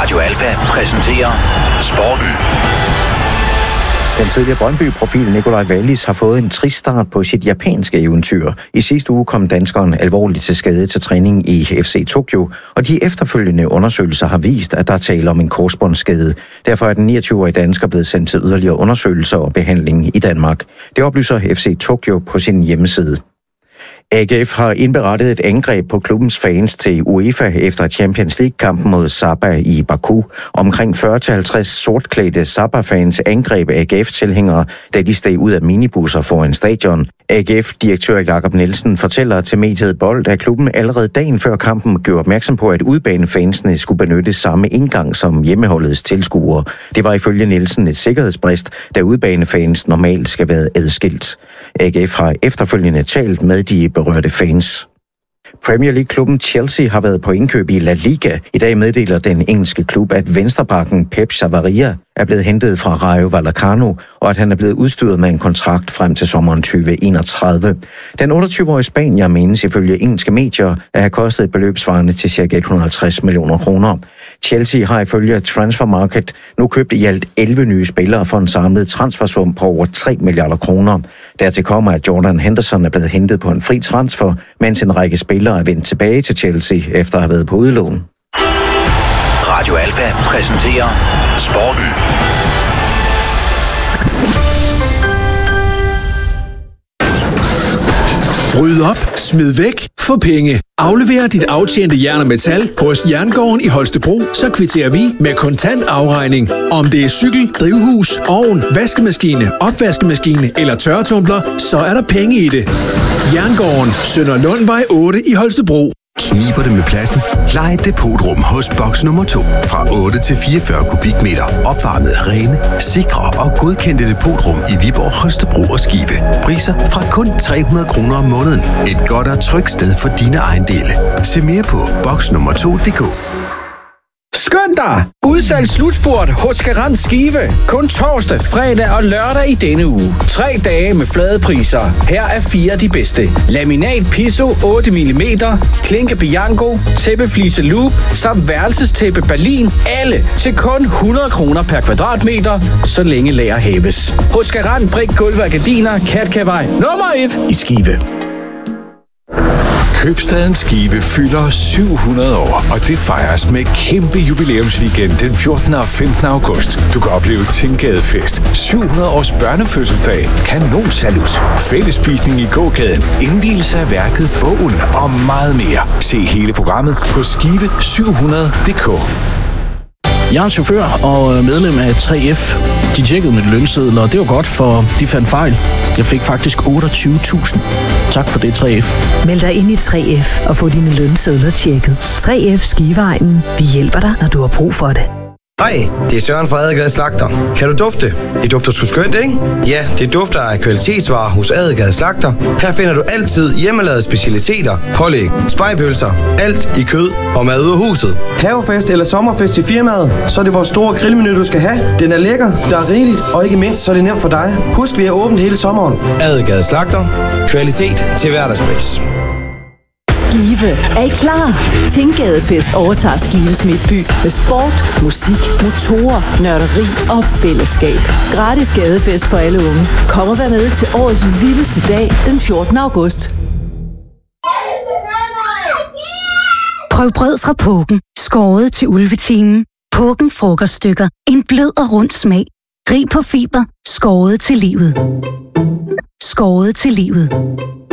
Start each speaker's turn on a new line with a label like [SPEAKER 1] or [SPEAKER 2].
[SPEAKER 1] Radio Alfa præsenterer Sporten.
[SPEAKER 2] Den tidligere Brøndby-profil Nicolai Wallis har fået en trist start på sit japanske eventyr. I sidste uge kom danskeren alvorligt til skade til træning i FC Tokyo, og de efterfølgende undersøgelser har vist, at der er tale om en korsbåndsskade. Derfor er den 29-årige dansker blevet sendt til yderligere undersøgelser og behandling i Danmark. Det oplyser FC Tokyo på sin hjemmeside. AGF har indberettet et angreb på klubbens fans til UEFA efter Champions League-kampen mod Sabah i Baku. Omkring 40-50 sortklædte Sabah-fans angreb AGF-tilhængere, da de steg ud af minibusser foran stadion. AGF-direktør Jakob Nielsen fortæller til mediet Bold, at klubben allerede dagen før kampen gjorde opmærksom på, at udbanefansene skulle benytte samme indgang som hjemmeholdets tilskuere. Det var ifølge Nielsen et sikkerhedsbrist, da udbanefans normalt skal være adskilt. AGF har efterfølgende talt med de berørte fans. Premier League-klubben Chelsea har været på indkøb i La Liga. I dag meddeler den engelske klub, at venstrebacken Pep Chavaria er blevet hentet fra Rayo Vallecano, og at han er blevet udstyret med en kontrakt frem til sommeren 2031. Den 28-årige spanier menes ifølge engelske medier at have kostet et beløb svarende til ca. 150 millioner kroner. Chelsea har ifølge Transfermarkt nu købt i alt 11 nye spillere for en samlet transfersum på over 3 milliarder kroner. Dertil kommer, at Jordan Henderson er blevet hentet på en fri transfer, mens en række spillere er vendt tilbage til Chelsea efter at have været på udlån.
[SPEAKER 1] Radio Alfa præsenterer Sporten.
[SPEAKER 3] Ryd op, smid væk, få penge. Aflever dit aftjente jern og metal hos Jerngården i Holstebro, så kvitterer vi med kontant afregning. Om det er cykel, drivhus, ovn, vaskemaskine, opvaskemaskine eller tørretumbler, så er der penge i det. Jerngården, Sønder Lundvej 8 i Holstebro.
[SPEAKER 4] Kniber det med pladsen? Lej et depotrum hos boks nummer 2. Fra 8 til 44 kubikmeter. Opvarmet, rene, sikre og godkendte depotrum i Viborg, Holstebro og Skive. Priser fra kun 300 kroner om måneden. Et godt og trygt sted for dine ejendele. Se mere på boksnummer2.dk.
[SPEAKER 5] Skynd dig! Udsalg slutspurt hos Garant Skive. Kun torsdag, fredag og lørdag i denne uge. 3 dage med flade priser. Her er 4 af de bedste. Laminat Piso 8 mm, Klinke Bianco, tæppeflise Loop samt værelsestæppe Berlin. Alle til kun 100 kroner per kvadratmeter, så længe lager hæves. Hos Garant Brik Gulv og Gardiner, Katkavej nummer 1 i Skive.
[SPEAKER 6] Købstaden Skive fylder 700 år, og det fejres med kæmpe jubilæumsweekend den 14. og 15. august. Du kan opleve Tinggadefest, 700 års børnefødselsdag, kanonsalut, fællesspisning i gågaden, indvielse af værket, bogen og meget mere. Se hele programmet på skive700.dk.
[SPEAKER 7] Jeg er chauffør og medlem af 3F. De tjekkede mit lønseddel, og det var godt, for de fandt fejl. Jeg fik faktisk 28.000. Tak for det, 3F.
[SPEAKER 8] Meld dig ind i 3F og få dine lønsedler tjekket. 3F Skivejnen. Vi hjælper dig, når du har brug for det.
[SPEAKER 9] Hej, det er Søren fra Adelgade Slagter. Kan du dufte? Det dufter sgu skønt, ikke? Ja, det dufter af kvalitetsvarer hos Adelgade Slagter. Her finder du altid hjemmelavede specialiteter, pålæg, spegepølser, alt i kød og mad ud af huset. Havefest eller sommerfest i firmaet, så er det vores store grillmenu, du skal have. Den er lækker, der er rigeligt, og ikke mindst, så er det nemt for dig. Husk, vi er åbent hele sommeren. Adelgade Slagter. Kvalitet til hverdagspris.
[SPEAKER 10] Skive. Er I klar? Tinggadefest overtager Skives midtby med sport, musik, motorer, nørderi og fællesskab. Gratis gadefest for alle unge. Kom og vær med til årets vildeste dag den 14. august.
[SPEAKER 11] Prøv brød fra Pågen. Skåret til ulvetimen. Pågen frokoststykker. En blød og rund smag. Rig på fiber. Skåret til livet. Skåret til livet.